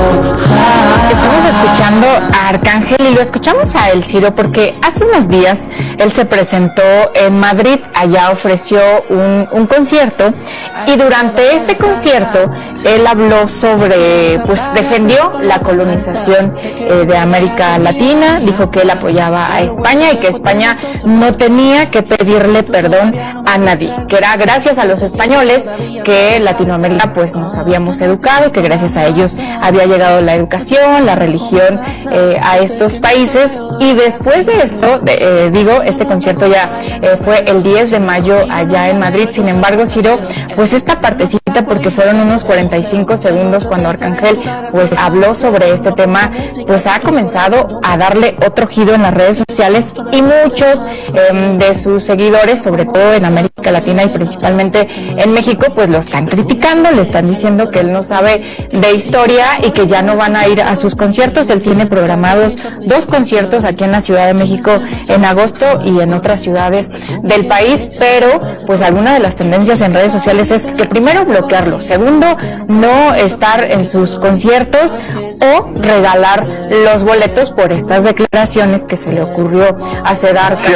Estamos escuchando a Arcángel y lo escuchamos a él, Ciro, porque hace unos días él se presentó en Madrid, allá ofreció un concierto y durante este concierto él habló sobre, pues defendió la colonización de América Latina, dijo que él apoyaba a España y que España no tenía que pedirle perdón a nadie, que era gracias a los españoles que Latinoamérica pues nos habíamos educado, que gracias a ellos había llegado la educación, la religión a estos países. Y después de esto, este concierto ya fue el 10 de mayo allá en Madrid. Sin embargo, Ciro, pues esta partecita, porque fueron unos 45 segundos cuando Arcángel pues habló sobre este tema, pues ha comenzado a darle otro giro en las redes sociales y muchos de sus seguidores, sobre todo en América Latina y principalmente en México, pues lo están criticando, le están diciendo que él no sabe de historia y que ya no van a ir a sus conciertos. Él tiene programados 2 conciertos aquí en la Ciudad de México en agosto y en otras ciudades del país, pero pues alguna de las tendencias en redes sociales es que primero bloquearlo, segundo no estar en sus conciertos o regalar los boletos por estas declaraciones que se le ocurrió hacer a Arcángel.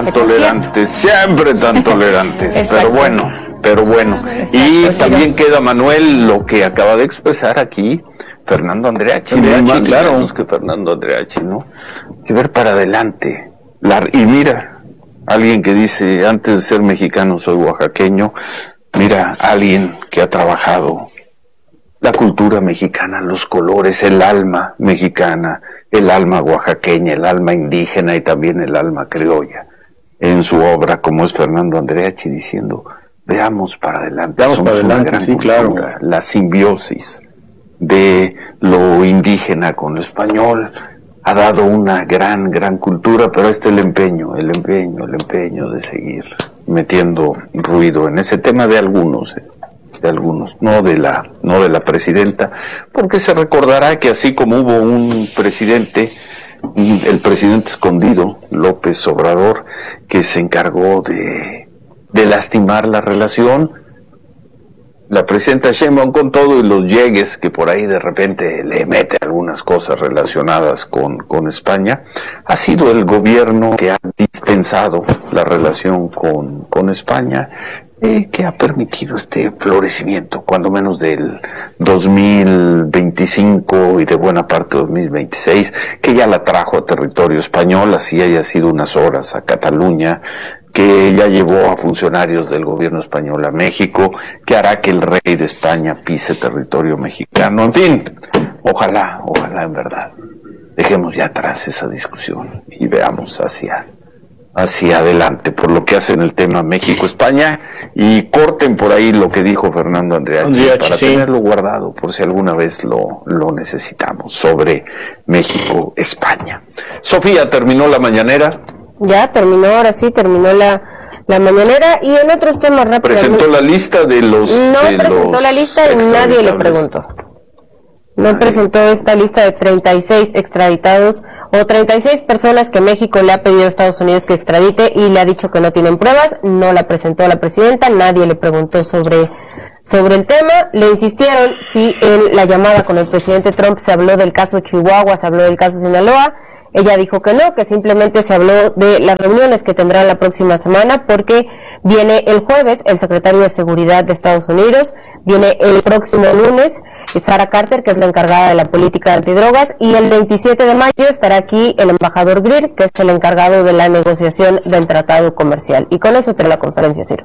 Siempre tan tolerantes, pero bueno. Exacto, y sí, también queda, Manuel, lo que acaba de expresar aquí Fernando Andreachi, más claro que Fernando Andreachi, ¿no? Hay que ver para adelante. Y mira, alguien que dice, antes de ser mexicano soy oaxaqueño, mira, alguien que ha trabajado la cultura mexicana, los colores, el alma mexicana, el alma oaxaqueña, el alma indígena y también el alma criolla, en su obra, como es Fernando Andreachi, diciendo, veamos para adelante. Veamos para adelante, sí, claro. La simbiosis de lo indígena con lo español ha dado una gran cultura, pero el empeño de seguir metiendo ruido en ese tema de algunos, no de la presidenta, porque se recordará que así como hubo un presidente, el presidente escondido, López Obrador, que se encargó de lastimar la relación, la presidenta Sheinbaum con todo y los llegues que por ahí de repente le mete algunas cosas relacionadas con España, ha sido el gobierno que ha distensado la relación con España, que ha permitido este florecimiento, cuando menos del 2025 y de buena parte de 2026, que ya la trajo a territorio español, así haya sido unas horas a Cataluña, que ya llevó a funcionarios del gobierno español a México, que hará que el rey de España pise territorio mexicano. En fin, ojalá en verdad dejemos ya atrás esa discusión y veamos hacia adelante por lo que hace en el tema México-España, y corten por ahí lo que dijo Fernando Andreachi para tenerlo guardado por si alguna vez lo necesitamos, sobre México-España. Sofía, ¿terminó la mañanera? Ya terminó, ahora sí, terminó la mañanera. Y en otros temas rápidos. ¿Presentó la lista de los presentó la lista y nadie le preguntó. No presentó esta lista de 36 extraditados o 36 personas que México le ha pedido a Estados Unidos que extradite y le ha dicho que no tienen pruebas. No la presentó la presidenta, nadie le preguntó sobre el tema. Le insistieron si en la llamada con el presidente Trump se habló del caso Chihuahua, se habló del caso Sinaloa. Ella dijo que no, que simplemente se habló de las reuniones que tendrán la próxima semana, porque viene el jueves el secretario de Seguridad de Estados Unidos, viene el próximo lunes Sarah Carter, que es la encargada de la política de antidrogas, y el 27 de mayo estará aquí el embajador Greer, que es el encargado de la negociación del tratado comercial. Y con eso termina la conferencia, Ciro.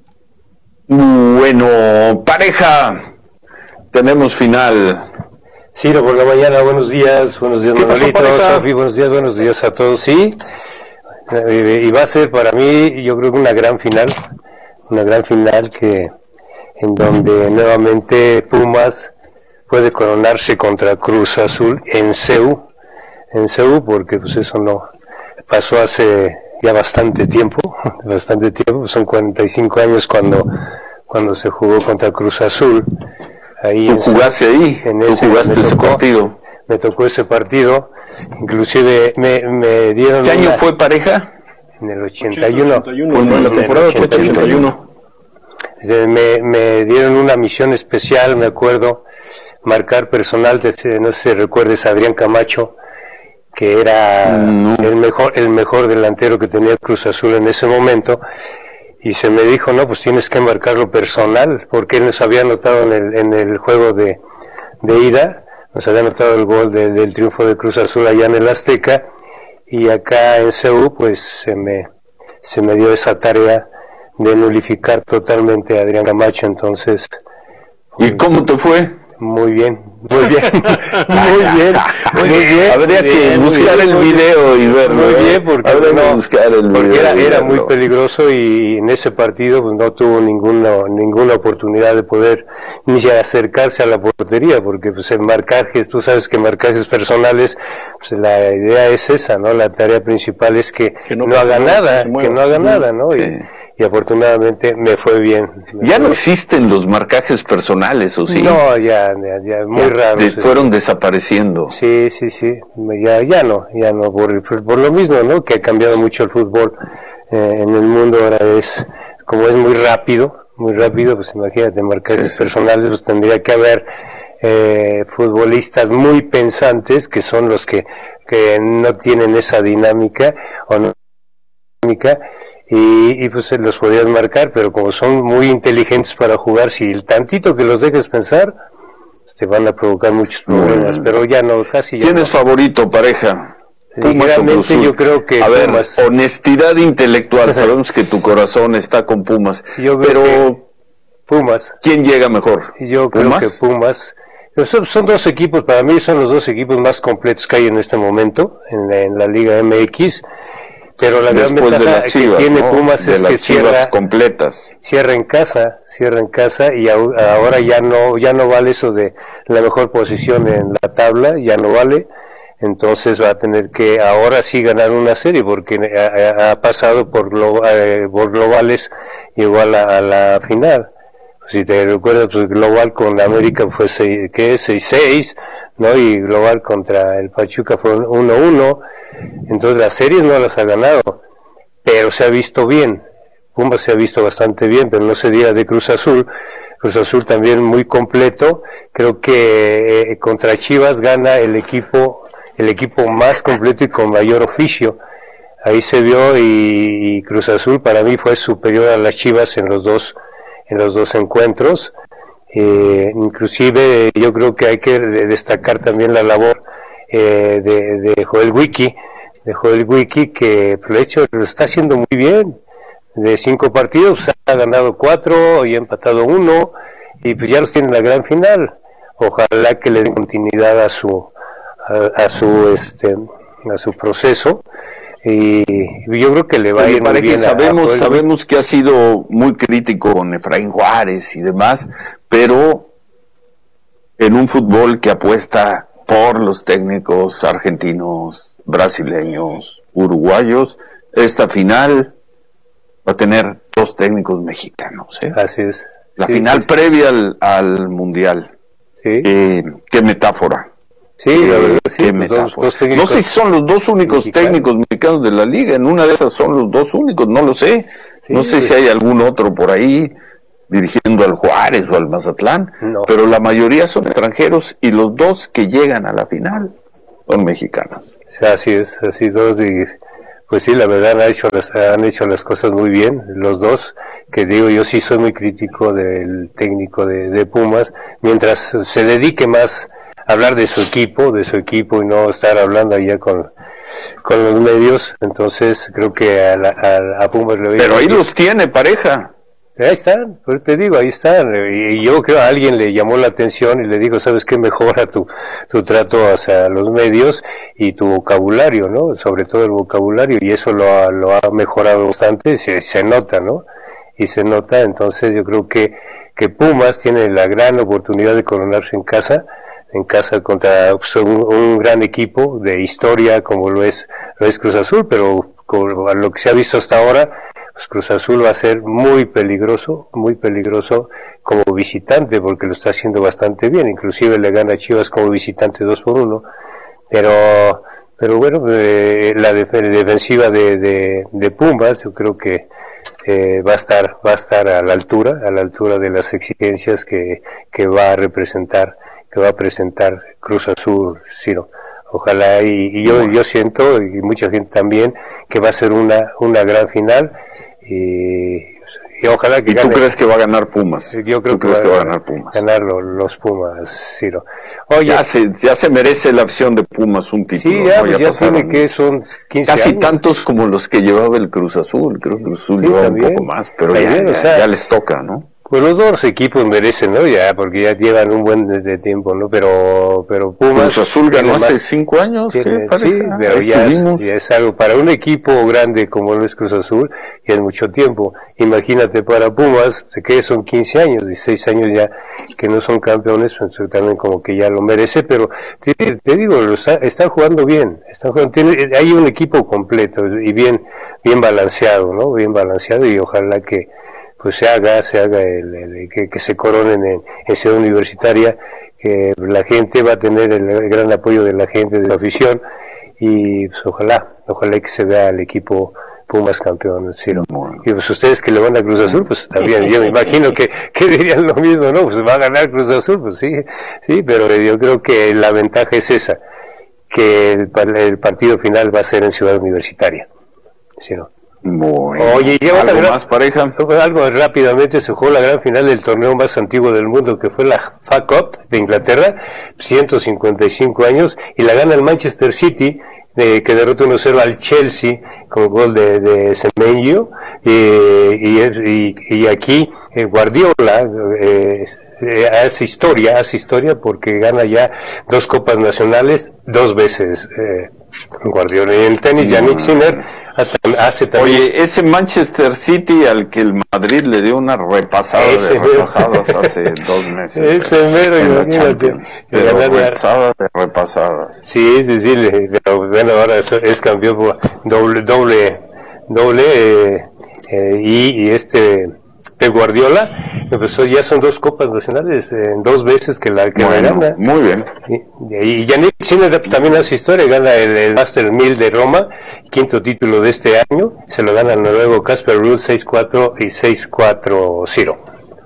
Bueno, pareja, tenemos final. Ciro, por la mañana, buenos días Manolito, Sofi, buenos días a todos. Sí, y va a ser para mí, yo creo que una gran final que en donde nuevamente Pumas puede coronarse contra Cruz Azul en CEU, porque pues eso no pasó hace ya bastante tiempo, son 45 años cuando se jugó contra Cruz Azul. Ahí ¿Tú jugaste ahí? ¿Jugaste ese partido? Me tocó ese partido, inclusive me dieron... ¿Qué año fue, pareja? En el 81. En la temporada 81. Me dieron una misión especial, me acuerdo, marcar personal, no sé si recuerdes a Adrián Camacho, que era el mejor delantero que tenía Cruz Azul en ese momento, y se me dijo, no, pues tienes que marcarlo personal, porque él nos había anotado en el juego de ida, nos había anotado el gol del triunfo de Cruz Azul allá en el Azteca, y acá en CU pues se me dio esa tarea de nulificar totalmente a Adrián Camacho. Entonces, ¿y cómo te fue? Muy bien, muy bien, muy bien. Habría que buscar el video y verlo. Muy bien, porque era muy peligroso, y en ese partido pues, no tuvo ninguna oportunidad de poder ni siquiera acercarse a la portería, porque pues en marcajes, tú sabes que en marcajes personales, pues la idea es esa, ¿no? La tarea principal es que no haga nada, ¿no? Sí. Y afortunadamente me fue bien. Ya no existen los marcajes personales, ¿o sí? No, ya muy raros. Fueron desapareciendo. Sí, ya no, por lo mismo, ¿no? Que ha cambiado mucho el fútbol en el mundo. Ahora como es muy rápido, pues imagínate, marcajes personales, pues tendría que haber futbolistas muy pensantes, que son los que no tienen esa dinámica, y pues se los podías marcar, pero como son muy inteligentes para jugar, si el tantito que los dejes pensar, pues te van a provocar muchos problemas, pero ya no, casi ya. ¿Quién es favorito, pareja? Ligeramente yo creo que Pumas. Honestidad intelectual, sabemos que tu corazón está con Pumas, pero Pumas. ¿Quién llega mejor? Yo creo que Pumas. Son dos equipos, para mí son los dos equipos más completos que hay en este momento en la Liga MX. Pero la gran ventaja que tiene Pumas es que cierra en casa, y ahora ya no vale eso de la mejor posición en la tabla, ya no vale. Entonces va a tener que ahora sí ganar una serie, porque ha pasado por globales, llegó a la final. Si te recuerdas, pues global con América fue 6-6, ¿no? Y global contra el Pachuca fue 1-1. Entonces las series no las ha ganado, pero se ha visto bien. Pumas se ha visto bastante bien, pero no se diga de Cruz Azul. Cruz Azul también muy completo. Creo que contra Chivas gana el equipo más completo y con mayor oficio. Ahí se vio, y Cruz Azul para mí fue superior a las Chivas en los dos encuentros. Inclusive yo creo que hay que destacar también la labor de Joel Wiki, que de hecho lo está haciendo muy bien. De 5 partidos ha ganado 4 y ha empatado 1, y pues ya los tiene en la gran final. Ojalá que le den continuidad a su proceso, y yo creo que le va a ir muy bien. Sabemos que ha sido muy crítico con Efraín Juárez y demás, pero en un fútbol que apuesta por los técnicos argentinos, brasileños, uruguayos, esta final va a tener 2 técnicos mexicanos, ¿eh? Así es. La final previa al Mundial. Sí. Qué metáfora. Sí, la verdad, sí. Dos no sé si son los 2 únicos técnicos mexicanos de la liga, en una de esas son los 2 únicos, no lo sé. No sé si hay algún otro por ahí dirigiendo al Juárez o al Mazatlán, pero la mayoría son extranjeros, y los 2 que llegan a la final son mexicanos. Así es, así 2, y pues sí, la verdad han hecho las cosas muy bien, los 2, que digo, yo sí soy muy crítico del técnico de Pumas, mientras se dedique más a hablar de su equipo y no estar hablando allá con los medios. Entonces creo que a Pumas le voy a... Pero ahí los tiene, pareja. Ahí están, pero te digo, ahí están. Y yo creo que a alguien le llamó la atención y le digo, ¿sabes qué? Mejora tu trato hacia los medios y tu vocabulario, ¿no? Sobre todo el vocabulario, y eso lo ha mejorado bastante, se nota, ¿no? Y se nota. Entonces yo creo que Pumas tiene la gran oportunidad de coronarse en casa contra un gran equipo de historia como lo es Cruz Azul, pero con lo que se ha visto hasta ahora, pues Cruz Azul va a ser muy peligroso como visitante, porque lo está haciendo bastante bien. Inclusive le gana a Chivas como visitante 2-1, pero bueno, la defensiva de Pumas, yo creo que va a estar a la altura de las exigencias que va a representar que va a presentar Cruz Azul, Ciro. Ojalá, y yo siento, y mucha gente también, que va a ser una gran final, y ojalá que ¿Y gane. tú crees que va a ganar Pumas? Yo creo que va a ganar Pumas. Ganar los Pumas, Ciro. Oye, ya se merece la opción de Pumas un título. Sí, ya tiene que son 15 casi años. Tantos como los que llevaba el Cruz Azul. Creo que el Cruz Azul lleva también, un poco más, pero también, ya les toca, ¿no? Pues los dos equipos merecen, ¿no? Ya, porque ya llevan un buen de tiempo, ¿no? Pero Pumas... Cruz Azul ganó hace 5 años. Sí, pero ya es algo, para un equipo grande como lo es Cruz Azul, ya es mucho tiempo. Imagínate para Pumas, que son 15 años, 16 años ya que no son campeones, pues también como que ya lo merece, pero te digo, están jugando bien, hay un equipo completo y bien balanceado, ¿no? Bien balanceado, y ojalá que pues se haga que se coronen en Ciudad Universitaria, que la gente va a tener el gran apoyo de la gente, de la afición, y pues ojalá que se vea el equipo Pumas campeón, Ciro. Y pues ustedes que le van a Cruz Azul, pues también, yo me imagino que dirían lo mismo, ¿no? Pues va a ganar Cruz Azul, pues sí, pero yo creo que la ventaja es esa, que el partido final va a ser en Ciudad Universitaria, Ciro. Bueno, oye, ¿algo más, pareja? Algo rápidamente, se jugó la gran final del torneo más antiguo del mundo, que fue la FA Cup de Inglaterra, 155 años, y la gana el Manchester City, que derrota 1-0 al Chelsea con gol de Semenyo, y aquí Guardiola hace historia porque gana ya 2 copas nacionales 2 veces. Guardiola. Y en el tenis, Yannick Sinner hace también. Oye, ese Manchester City al que el Madrid le dio una repasada de repasadas hace 2 meses. Ese mero, imagínate. Repasadas. Sí, pero bueno, ahora es campeón por doble, y de Guardiola, empezó, ya son 2 copas nacionales, 2 veces que la gana. Muy bien. Y Yannick Sinner también hace historia, gana el Master 1000 de Roma, 5º título de este año, se lo gana el noruego Casper Ruud 6-4 y 6-4 Ciro.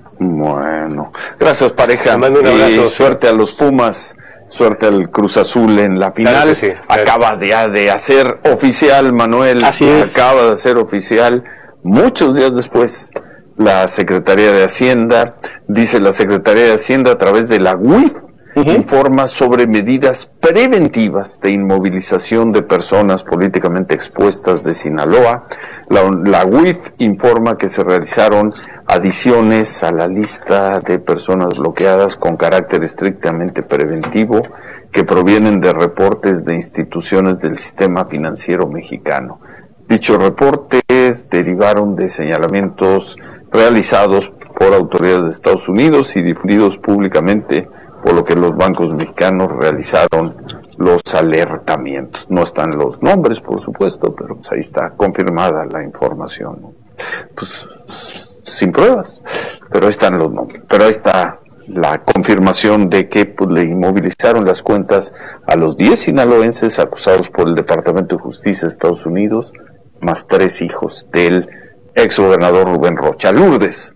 Bueno, gracias, pareja. Te mando un abrazo. Y suerte a los Pumas. Suerte al Cruz Azul en la final. Claro, sí, acaba de hacer oficial, Manuel. Así es. Acaba de hacer oficial, muchos días después, la Secretaría de Hacienda. Dice la Secretaría de Hacienda a través de la UIF, informa sobre medidas preventivas de inmovilización de personas políticamente expuestas de Sinaloa. La UIF informa que se realizaron adiciones a la lista de personas bloqueadas con carácter estrictamente preventivo que provienen de reportes de instituciones del sistema financiero mexicano. Dichos reportes derivaron de señalamientos realizados por autoridades de Estados Unidos y difundidos públicamente, por lo que los bancos mexicanos realizaron los alertamientos. No están los nombres, por supuesto, pero pues ahí está confirmada la información, ¿no? Pues sin pruebas, pero ahí están los nombres. Pero ahí está la confirmación de que pues, le inmovilizaron las cuentas a los 10 sinaloenses acusados por el Departamento de Justicia de Estados Unidos, más 3 hijos del exgobernador Rubén Rocha. Lourdes.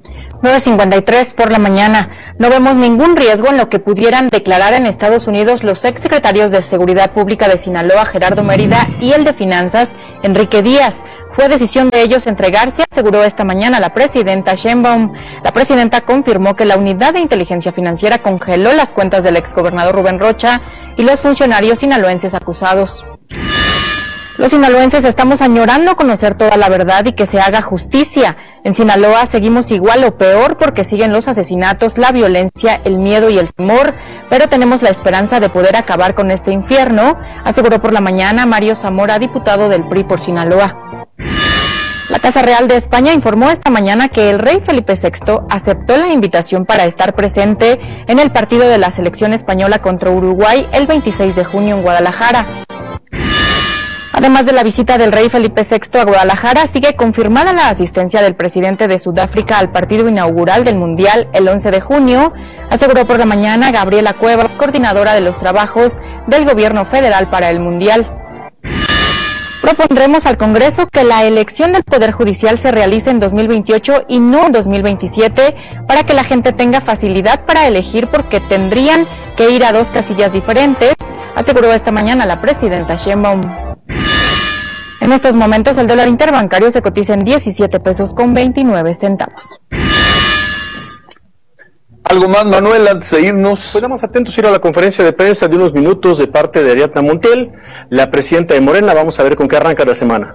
9:53 por la mañana. No vemos ningún riesgo en lo que pudieran declarar en Estados Unidos los exsecretarios de Seguridad Pública de Sinaloa, Gerardo Mérida, y el de Finanzas, Enrique Díaz. Fue decisión de ellos entregarse, aseguró esta mañana la presidenta Sheinbaum. La presidenta confirmó que la Unidad de Inteligencia Financiera congeló las cuentas del exgobernador Rubén Rocha y los funcionarios sinaloenses acusados. Los sinaloenses estamos añorando conocer toda la verdad y que se haga justicia. En Sinaloa seguimos igual o peor porque siguen los asesinatos, la violencia, el miedo y el temor, pero tenemos la esperanza de poder acabar con este infierno, aseguró por la mañana Mario Zamora, diputado del PRI por Sinaloa. La Casa Real de España informó esta mañana que el rey Felipe VI aceptó la invitación para estar presente en el partido de la selección española contra Uruguay el 26 de junio en Guadalajara. Además de la visita del rey Felipe VI a Guadalajara, sigue confirmada la asistencia del presidente de Sudáfrica al partido inaugural del Mundial el 11 de junio, aseguró por la mañana Gabriela Cuevas, coordinadora de los trabajos del gobierno federal para el Mundial. Propondremos al Congreso que la elección del Poder Judicial se realice en 2028 y no en 2027 para que la gente tenga facilidad para elegir porque tendrían que ir a 2 casillas diferentes, aseguró esta mañana la presidenta Sheinbaum. En estos momentos el dólar interbancario se cotiza en 17 pesos con 29 centavos. ¿Algo más, Manuel, antes de irnos? Pues vamos atentos a ir a la conferencia de prensa de unos minutos de parte de Ariadna Montiel, la presidenta de Morena. Vamos a ver con qué arranca la semana.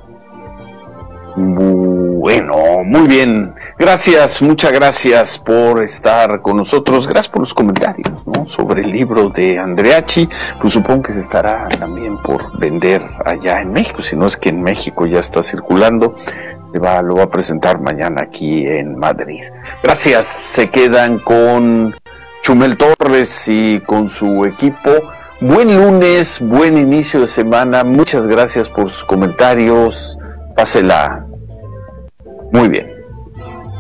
Bueno, muy bien. Gracias, muchas gracias por estar con nosotros. Gracias por los comentarios, ¿no? Sobre el libro de Andreacchi. Pues supongo que se estará también por vender allá en México. Si no es que en México ya está circulando. Lo va a presentar mañana aquí en Madrid. Gracias. Se quedan con Chumel Torres y con su equipo. Buen lunes, buen inicio de semana. Muchas gracias por sus comentarios. Pásela muy bien.